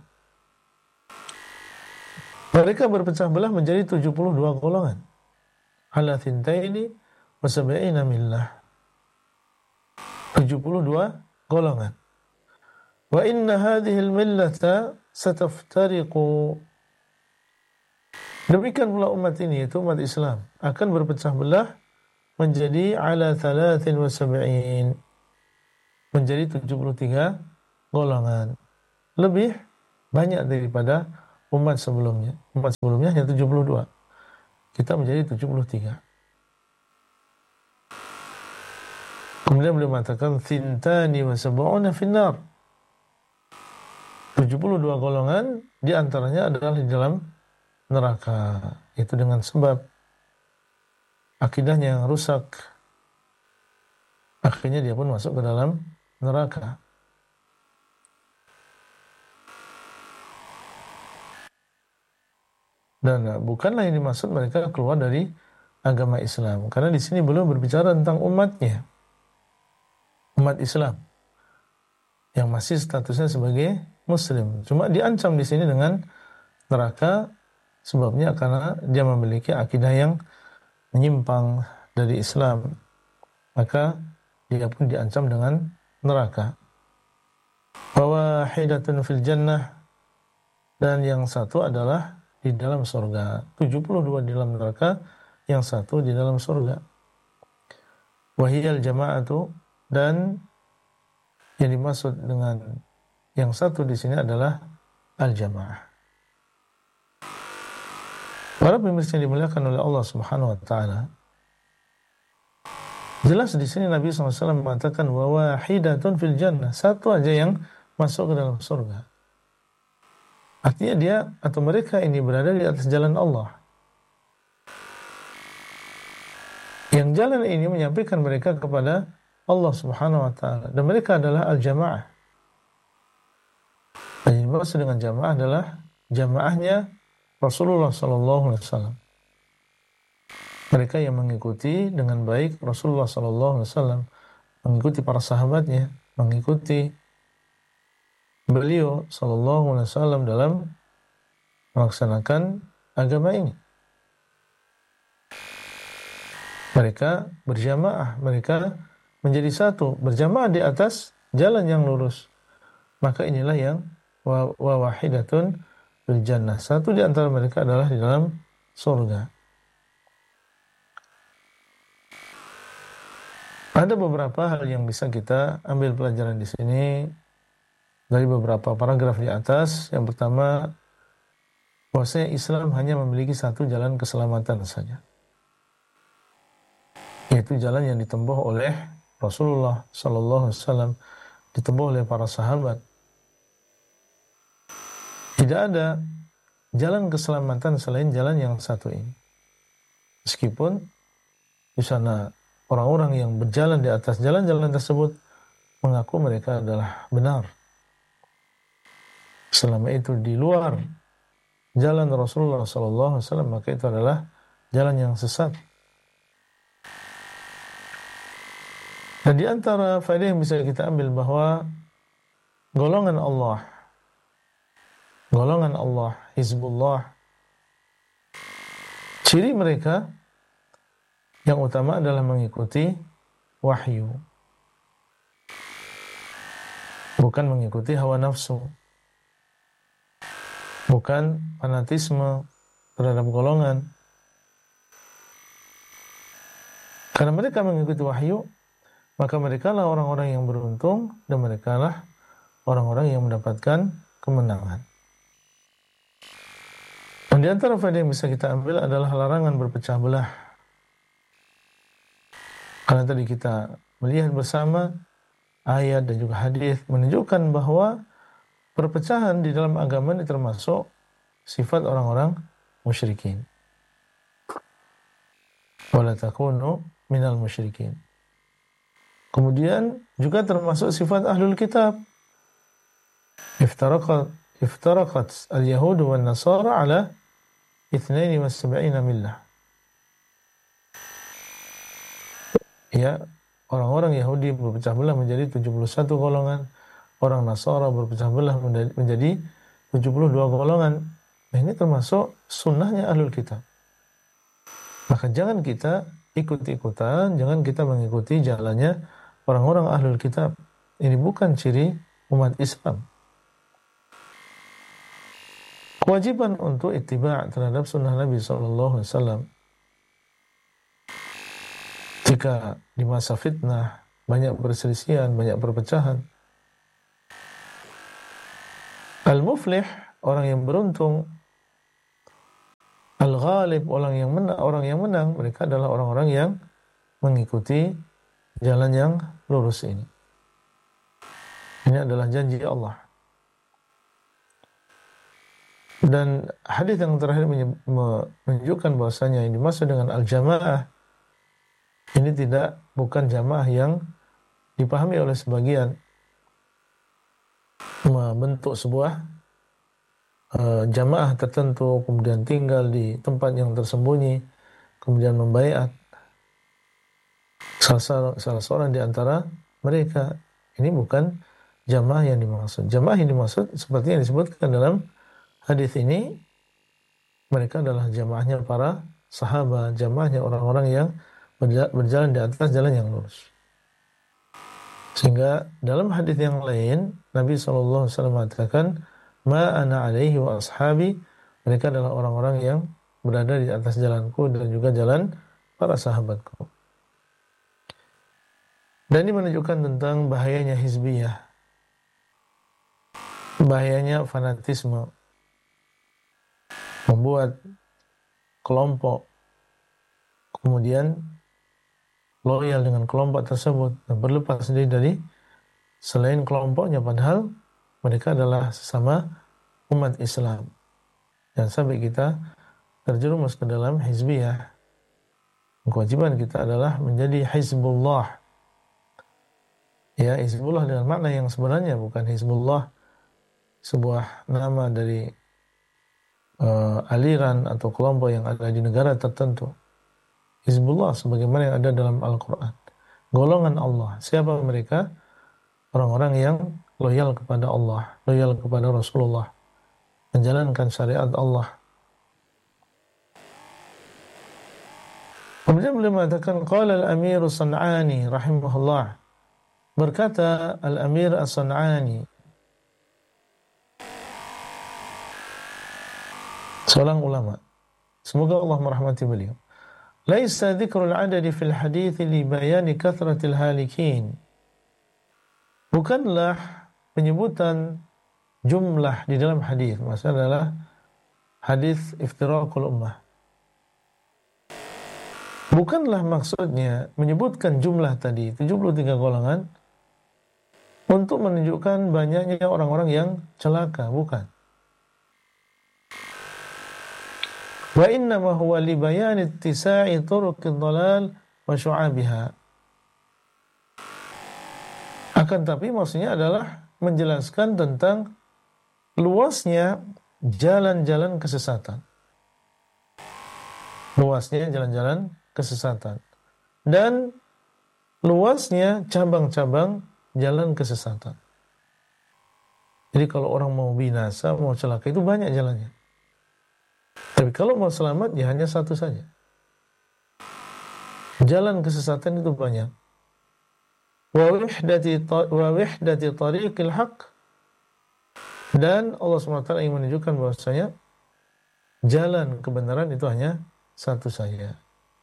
Mereka berpecah belah menjadi tujuh puluh dua golongan. Ala thintaini wa sab'ina millah. tujuh puluh dua golongan. Wa inna hadhihi al-millata sataftariqu. Demikian pula umat ini, yaitu umat Islam, akan berpecah belah menjadi ala thalathin wa sab'in, menjadi tujuh puluh tiga golongan. Lebih banyak daripada umat sebelumnya. Umat sebelumnya hanya tujuh puluh dua. Kita menjadi tujuh puluh tiga. Kemudian beliau mengatakan thintani wa sab'una finnar. tujuh puluh dua golongan di antaranya adalah di dalam neraka. Itu dengan sebab akidahnya yang rusak. Akhirnya dia pun masuk ke dalam neraka. Dan bukanlah yang dimaksud mereka keluar dari agama Islam. Karena di sini beliau berbicara tentang umatnya. Umat Islam yang masih statusnya sebagai Muslim. Cuma diancam di sini dengan neraka sebabnya karena dia memiliki akidah yang menyimpang dari Islam. Maka dia pun diancam dengan neraka. Wawahidatun fil jannah, dan yang satu adalah di dalam surga. tujuh puluh dua di dalam neraka, yang satu di dalam surga. Wahiyal jama'atu, dan yang dimaksud dengan yang satu di sini adalah al-jamaah. Para pemirsa yang dimuliakan oleh Allah Subhanahu wa taala, jelas di sini Nabi shallallahu alaihi wasallam mengatakan wa wahidatun fil jannah, satu aja yang masuk ke dalam surga. Artinya dia atau mereka ini berada di atas jalan Allah. Yang jalan ini menyampaikan mereka kepada Allah Subhanahu wa taala, dan mereka adalah al-jamaah. Dan yang dimaksud dengan jamaah adalah jamaahnya Rasulullah sallallahu alaihi wasallam. Mereka yang mengikuti dengan baik Rasulullah sallallahu alaihi wasallam, mengikuti para sahabatnya, mengikuti beliau sallallahu alaihi wasallam dalam melaksanakan agama ini. Mereka berjamaah, mereka menjadi satu, berjamaah di atas jalan yang lurus. Maka inilah yang wa wahidatun fil jannah. Satu di antara mereka adalah di dalam surga. Ada beberapa hal yang bisa kita ambil pelajaran di sini dari beberapa paragraf di atas. Yang pertama, bahwasanya Islam hanya memiliki satu jalan keselamatan saja, yaitu jalan yang ditempuh oleh Rasulullah sallallahu alaihi wasallam, ditempuh oleh para sahabat. Tidak ada jalan keselamatan selain jalan yang satu ini. Meskipun di sana orang-orang yang berjalan di atas jalan-jalan tersebut mengaku mereka adalah benar. Selama itu di luar jalan Rasulullah sallallahu alaihi wasallam, maka itu adalah jalan yang sesat. Dan di antara faedah yang bisa kita ambil bahwa golongan Allah, golongan Allah, Hizbullah, ciri mereka yang utama adalah mengikuti wahyu, bukan mengikuti hawa nafsu, bukan fanatisme terhadap golongan. Karena mereka mengikuti wahyu, maka mereka lah orang-orang yang beruntung, dan mereka lah orang-orang yang mendapatkan kemenangan. Dan di antara faedah yang bisa kita ambil adalah larangan berpecah belah. Karena tadi kita melihat bersama ayat dan juga hadis menunjukkan bahwa perpecahan di dalam agama ini termasuk sifat orang-orang musyrikin. Wala takunu minal musyrikin. Kemudian juga termasuk sifat ahlul kitab. Iftaraqat iftaraqat al-yahud wan nasara ala itsnaini wa sab'ina millah. Ya, orang-orang Yahudi berpecah belah menjadi tujuh puluh satu golongan, orang Nasara berpecah belah menjadi tujuh puluh dua golongan. Nah, ini termasuk sunnahnya ahlul kitab. Maka jangan kita ikut-ikutan, jangan kita mengikuti jalannya orang-orang ahlul kitab. Ini bukan ciri umat Islam. Kewajiban untuk ittiba' terhadap sunnah Nabi sallallahu alaihi wasallam. Jika di masa fitnah, banyak perselisihan, banyak perpecahan. Al-muflih, orang yang beruntung, al-ghalib, orang yang menang, orang yang menang, mereka adalah orang-orang yang mengikuti jalan yang lurus ini. Ini adalah janji Allah. Dan hadis yang terakhir menunjukkan bahwasanya yang dimaksud dengan al-jamaah ini tidak bukan jamaah yang dipahami oleh sebagian membentuk sebuah uh, jamaah tertentu, kemudian tinggal di tempat yang tersembunyi, kemudian membaiat salah, salah seorang di antara mereka. Ini bukan jamaah yang dimaksud. Jamaah yang dimaksud seperti yang disebutkan dalam hadis ini, mereka adalah jamaahnya para sahabat, jamaahnya orang-orang yang berjalan di atas jalan yang lurus. Sehingga dalam hadis yang lain, Nabi shallallahu alaihi wasallam mengatakan, ma ana alaihi wa ashabi, mereka adalah orang-orang yang berada di atas jalanku dan juga jalan para sahabatku. Dan ini menunjukkan tentang bahayanya hizbiyah, bahayanya fanatisme, membuat kelompok kemudian loyal dengan kelompok tersebut dan berlepas diri dari selain kelompoknya, padahal mereka adalah sesama umat Islam. Dan sampai kita terjerumus ke dalam hizbiyah, kewajiban kita adalah menjadi hizbullah. Ya, hizbullah dengan makna yang sebenarnya, bukan hizbullah sebuah nama dari uh, aliran atau kelompok yang ada di negara tertentu. Hizbullah sebagaimana yang ada dalam Al-Quran. Golongan Allah. Siapa mereka? Orang-orang yang loyal kepada Allah, loyal kepada Rasulullah, menjalankan syariat Allah. Kemudian beliau mengatakan, qala al-Amir As-San'ani rahimahullah. Berkata Al-Amir As-San'ani, seorang ulama, semoga Allah merahmati beliau. Laisa dzikrul adadi fil hadits li bayani kathratil halikin. Bukanlah penyebutan jumlah di dalam hadis, maksudnya adalah hadis iftiraqul ummah. Bukanlah maksudnya menyebutkan jumlah tadi tujuh puluh tiga golongan untuk menunjukkan banyaknya orang-orang yang celaka, bukan. Wa innama huwa li bayan ittisa'i turuqid dhalal wa syu'abiha. Akan tapi maksudnya adalah menjelaskan tentang luasnya jalan-jalan kesesatan. Luasnya jalan-jalan kesesatan. Dan luasnya cabang-cabang jalan kesesatan. Jadi kalau orang mau binasa, mau celaka, itu banyak jalannya. Tapi kalau mau selamat, ya hanya satu saja. Jalan kesesatan itu banyak. Wa wihdati wa wihdati tariqil haqq. Dan Allah subhanahu wa taala ingin menunjukkan bahwasanya jalan kebenaran itu hanya satu saja.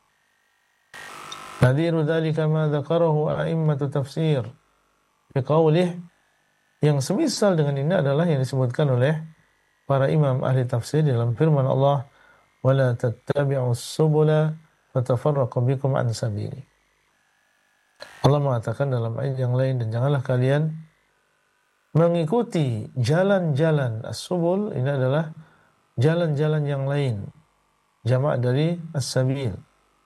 Nadhiru dzalika ma dzakarahu a'immatu tafsir. Biqaulih, yang semisal dengan ini adalah yang disebutkan oleh para imam ahli tafsir dalam firman Allah, wala tattabi'us subula fatafarraqu bikum an sabili. Allah mengatakan dalam ayat yang lain, dan janganlah kalian mengikuti jalan-jalan as-subul, ini adalah jalan-jalan yang lain, jamak dari as-sabil.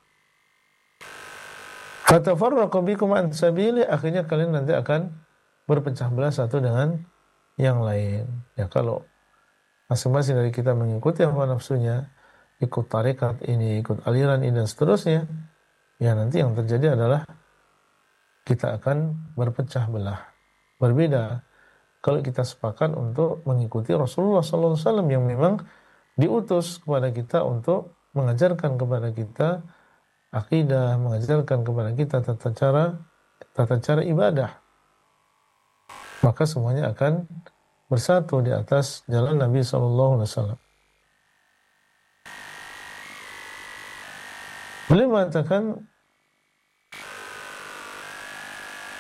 Fatafarraqu bikum an sabili, akhirnya kalian nanti akan berpecah belah satu dengan yang lain. Ya, kalau masing-masing dari kita mengikuti hawa nafsunya, ikut tarekat ini, ikut aliran ini, dan seterusnya, ya nanti yang terjadi adalah kita akan berpecah belah. Berbeda kalau kita sepakat untuk mengikuti Rasulullah shallallahu alaihi wasallam yang memang diutus kepada kita untuk mengajarkan kepada kita akidah, mengajarkan kepada kita tata cara tata cara ibadah, maka semuanya akan bersatu di atas jalan Nabi shallallahu alaihi wasallam. Beliau mengatakan,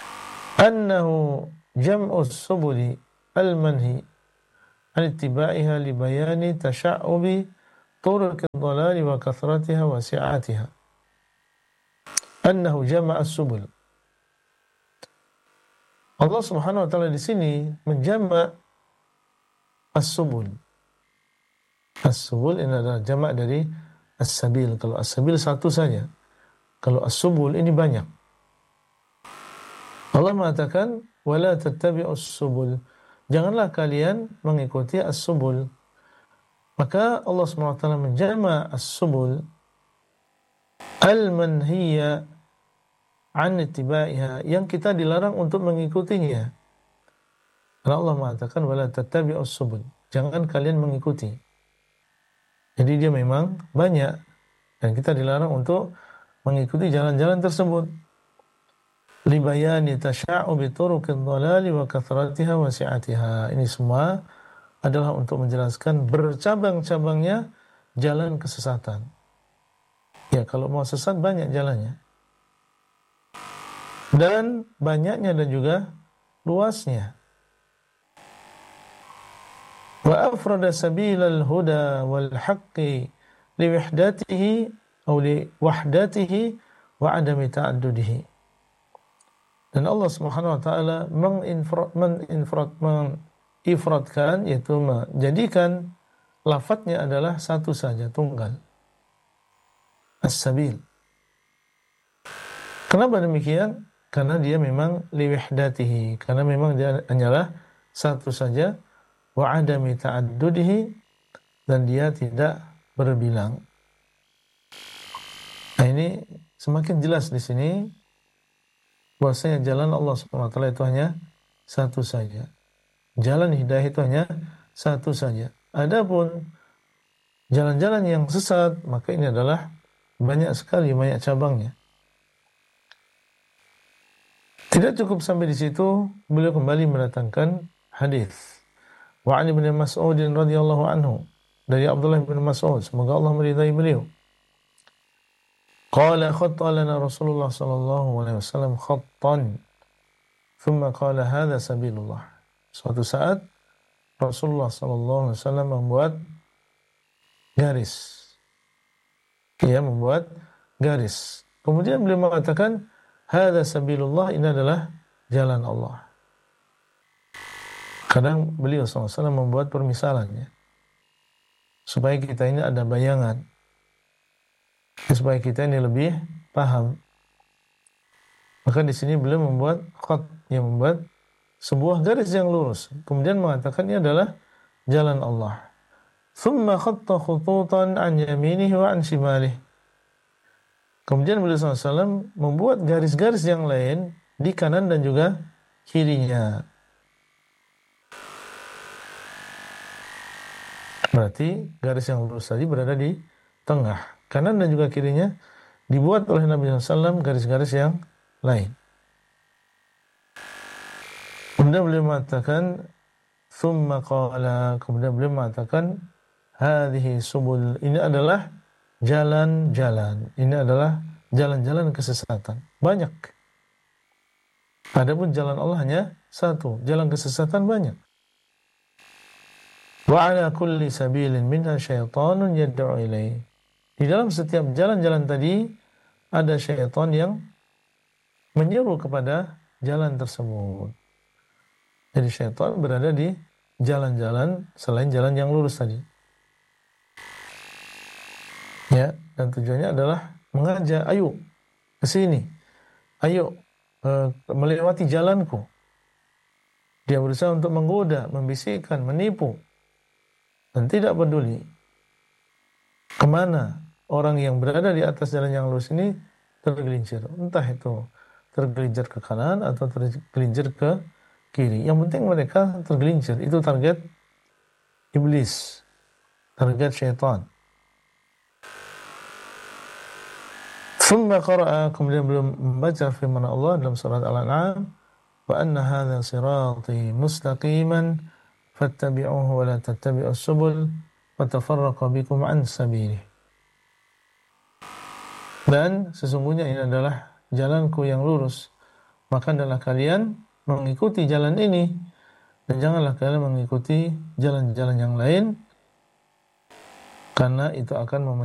annahu jam'u subuli al-manhi an ittiba'iha li bayani tasha'ubi turuq ad-dhalali wa kathratiha wa si'atiha. Annahu jama'a as-subul. Allah Subhanahu wa taala di sini menjama' as-subul. As-subul ini adalah jamak dari as-sabil. Kalau as-sabil satu saja. Kalau as-subul ini banyak. Allah mengatakan wala tattabi'us subul. Janganlah kalian mengikuti as-subul. Maka Allah Subhanahu wa taala menjama as-subul al-manhiya an ittiba'iha, yang kita dilarang untuk mengikutinya. Karena Allah mengatakan wala tattabi'us subul. Jangan kalian mengikuti. Jadi dia memang banyak dan kita dilarang untuk mengikuti jalan-jalan tersebut. Libayani tasha'ubi turuqid dhalali wa kathratiha wa si'atiha. Ini semua adalah untuk menjelaskan bercabang-cabangnya jalan kesesatan. Ya, kalau mau sesat banyak jalannya. Dan banyaknya dan juga luasnya. Wa afrada sabilal huda wal haqqi li wahdatihi atau li wahdatihi wa adami ta'addudihi. Dan Allah Subhanahu wa taala menginfrad menginfrad mengifradkan, yaitu menjadikan lafadznya adalah satu saja, tunggal. As-sabil. Kenapa demikian? Karena dia memang li wahdatihi, karena memang dia hanyalah satu saja. Wa adami ta'addudihi, dan dia tidak berbilang. Nah, ini semakin jelas di sini bahwasanya jalan Allah Subhanahu wa taala itu hanya satu saja. Jalan hidayah itu hanya satu saja. Adapun jalan-jalan yang sesat, maka ini adalah banyak sekali, banyak cabangnya. Tidak cukup sampai di situ, beliau kembali mendatangkan hadis. Wa 'an Ibnu Mas'ud radhiyallahu anhu, dari Abdullah bin Mas'ud, semoga Allah meridai beliau. Qala khatta lana Rasulullah sallallahu alaihi wasallam khattan, thumma qala hadha sabilullah. Suatu saat Rasulullah sallallahu alaihi wasallam membuat garis. Dia membuat garis. Kemudian beliau mengatakan hadha sabilullah, ini adalah jalan Allah. Kadang beliau sallallahu alaihi wasallam membuat permisalannya supaya kita ini ada bayangan, supaya kita ini lebih paham. Maka di sini beliau membuat khat, yang membuat sebuah garis yang lurus, kemudian mengatakan ini adalah jalan Allah. Thumma khatta khututan an yaminihi wa an shimalihi. Kemudian beliau sallallahu alaihi wasallam membuat garis-garis yang lain di kanan dan juga kirinya. Berarti garis yang lurus tadi berada di tengah. Kanan dan juga kirinya dibuat oleh Nabi sallallahu alaihi wasallam garis-garis yang lain. Kemudian beliau mengatakan, Thumma qala, kemudian beliau mengatakan, hadhihi subul, ini adalah jalan-jalan. Ini adalah jalan-jalan kesesatan. Banyak. Adapun jalan Allah hanya satu. Jalan kesesatan banyak. Wa ala kulli sabilin minha syaitanun yad'u ilaih. Di dalam setiap jalan-jalan tadi ada syaitan yang menyeru kepada jalan tersebut. Jadi syaitan berada di jalan-jalan selain jalan yang lurus tadi. Ya, dan tujuannya adalah mengajak, ayo ke sini. Ayo uh, melewati jalanku. Dia berusaha untuk menggoda, membisikkan, menipu. Dan tidak peduli kemana orang yang berada di atas jalan yang lurus ini tergelincir. Entah itu tergelincir ke kanan atau tergelincir ke kiri. Yang penting mereka tergelincir. Itu target iblis, target syaitan. Thumma qara'a, kemudian belum membaca firman Allah dalam surat Al-An'am, wa anna hadha sirati mustaqiman fattabi'uhu wa la tattabi'us subul fatafarraqa bikum an sabilihi. Dan sesungguhnya ini adalah jalanku yang lurus, maka adalah kalian mengikuti jalan ini dan janganlah kalian mengikuti jalan-jalan yang lain karena itu akan memecah